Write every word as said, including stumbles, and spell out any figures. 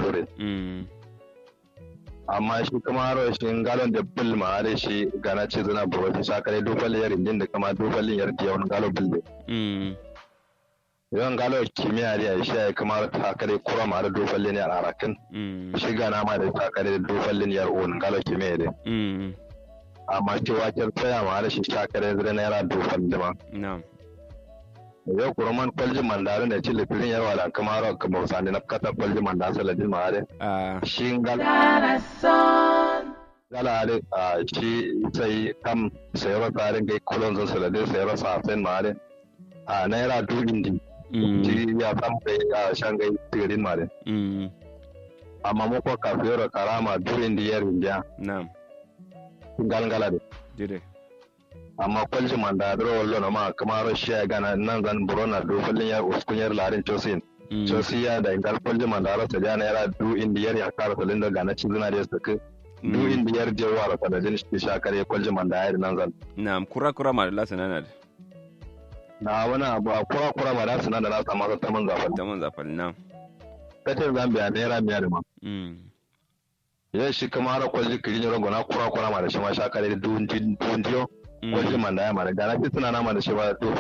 dore mm amma shi kuma haro shi galon da bil ma da shi gana ce zana buro shi sakare dufalin yar indin da kama dufalin yar diya wani galo bil mm yawan galo kimiyya da shi ya kamar takare kura ma da dufalin yar arakin mm shi gana ma da takare dufalin yar on galo kimiyya da mm amma ce wakil tsaya ma da shi takare zira na yara dufalin ma na'am yau kuruman kwalji mandare da ci lifirin yarwa da kamar kamar sani na kata kwalji mandare saladin ma da ah shi galo gala ale a shi sai kam sayar tsarin gai kulon zan saladin sayar safin ma da a naira du indi mm shi ya sam gai a shan gai tirin ma da mm amma mu ko kafiyar karama du indi yar indiya na'am galgala da dire amma kwalji mandadro wallo na ma kamar shi ya gana nan zan burona du fallin yar uskunyar larin tosin mm sosiya da ingal kwalji mandaro ta jana yara du indi yar ya kara salin da gana cin zina da suka du indi yar jewa da sanadin shi shakare kwalji mandayar nan zan na'am kura kura ma da lasana da na wani abu a kura kura ma da suna da na samu ta man zafal ta man zafal na'am kace zambia naira biyar ma mm ya shi kamar kwalji kirin rogo na kura kura ma da shi ma shakare du indi du indi kwalji mandaya ma da gana suna na ma da shi ba du